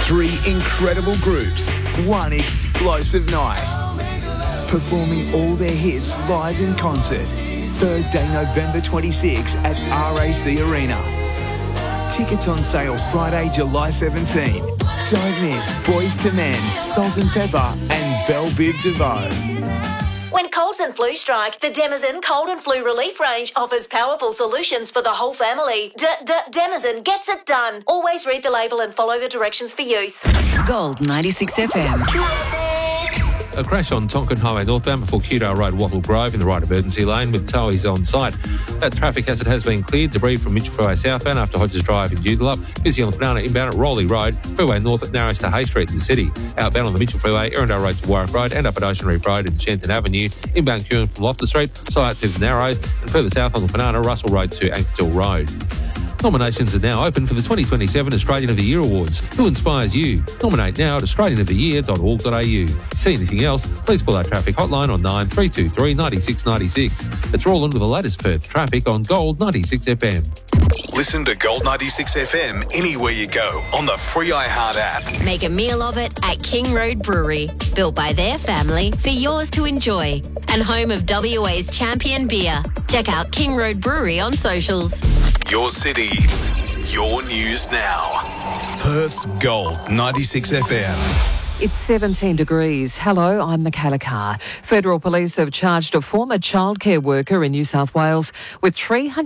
3 incredible groups, 1 explosive night. Performing all their hits live in concert. Thursday, November 26 at RAC Arena. Tickets on sale Friday, July 17. Don't miss Boys to Men, Salt and Pepper and Belle Vive DeVoe. When colds and flu strike, the Demazin Cold and Flu Relief range offers powerful solutions for the whole family. Demazin gets it done. Always read the label and follow the directions for use. Gold 96 FM. A crash on Tonkin Highway northbound before Cudale Road, Wattle Grove in the right emergency lane with towies on site. That traffic hazard has been cleared. Debris from Mitchell Freeway southbound after Hodges Drive in Joondalup. Busy on the Banana inbound at Rowley Road. Freeway north at Narrows to Hay Street in the city. Outbound on the Mitchell Freeway, Erindale Road to Warwick Road and up at Ocean Reef Road and Shenton Avenue. Inbound queuing from Loftus Street, so out to the Narrows and further south on the Banana, Russell Road to Ankertill Road. Nominations are now open for the 2027 Australian of the Year Awards. Who inspires you? Nominate now at australianoftheyear.org.au. See anything else? Please call our traffic hotline on 9323 96 96. It's Roland with the latest Perth traffic on Gold 96 FM. Listen to Gold 96 FM anywhere you go on the free iHeart app. Make a meal of it at King Road Brewery. Built by their family for yours to enjoy. And home of WA's champion beer. Check out King Road Brewery on socials. Your city, your news now. Perth's Gold 96 FM. It's 17 degrees. Hello, I'm Michaela Carr. Federal Police have charged a former childcare worker in New South Wales with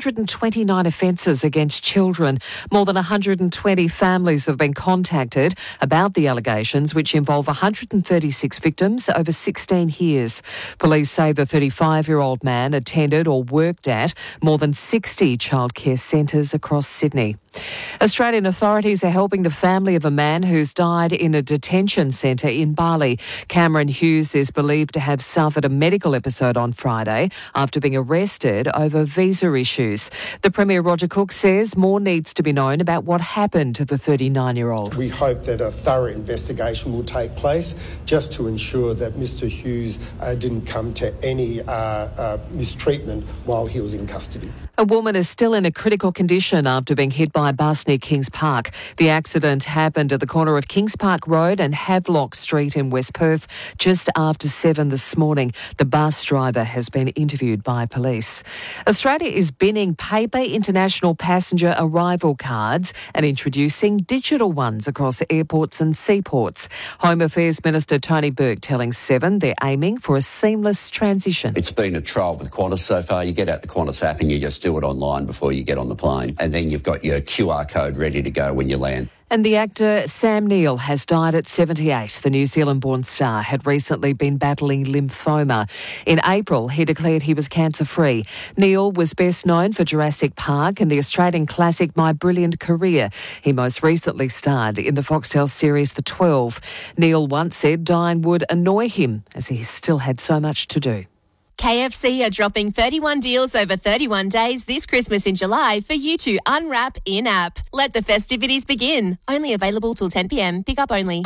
329 offences against children. More than 120 families have been contacted about the allegations, which involve 136 victims over 16 years. Police say the 35-year-old man attended or worked at more than 60 childcare centres across Sydney. Australian authorities are helping the family of a man who's died in a detention centre in Bali. Cameron Hughes is believed to have suffered a medical episode on Friday after being arrested over visa issues. The Premier Roger Cook says more needs to be known about what happened to the 39-year-old. We hope that a thorough investigation will take place just to ensure that Mr Hughes didn't come to any mistreatment while he was in custody. A woman is still in a critical condition after being hit by a bus near Kings Park. The accident happened at the corner of Kings Park Road and Havelock Street in West Perth just after 7 this morning. The bus driver has been interviewed by police. Australia is binning paper international passenger arrival cards and introducing digital ones across airports and seaports. Home Affairs Minister Tony Burke telling 7 they're aiming for a seamless transition. It's been a trial with Qantas so far. You get out the Qantas app and you just do it online before you get on the plane, and then you've got your QR code ready to go when you land. And the actor Sam Neill has died at 78. The New Zealand-born star had recently been battling lymphoma. In April, he declared he was cancer-free. Neill was best known for Jurassic Park and the Australian classic My Brilliant Career. He most recently starred in the Foxtel series The 12. Neill once said dying would annoy him as he still had so much to do. KFC are dropping 31 deals over 31 days this Christmas in July for you to unwrap in-app. Let the festivities begin. Only available till 10 p.m. Pick up only.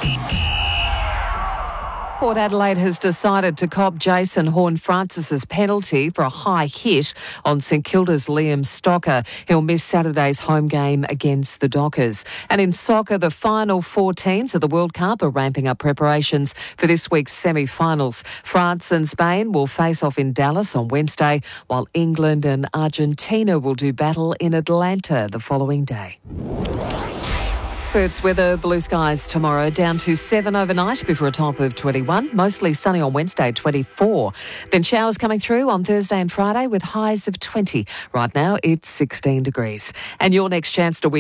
Port Adelaide has decided to cop Jason Horne-Francis's penalty for a high hit on St Kilda's Liam Stocker. He'll miss Saturday's home game against the Dockers. And in soccer, the final 4 teams of the World Cup are ramping up preparations for this week's semi-finals. France and Spain will face off in Dallas on Wednesday, while England and Argentina will do battle in Atlanta the following day. Perth's weather, blue skies tomorrow, down to 7 overnight before a top of 21. Mostly sunny on Wednesday, 24. Then showers coming through on Thursday and Friday with highs of 20. Right now, it's 16 degrees. And your next chance to win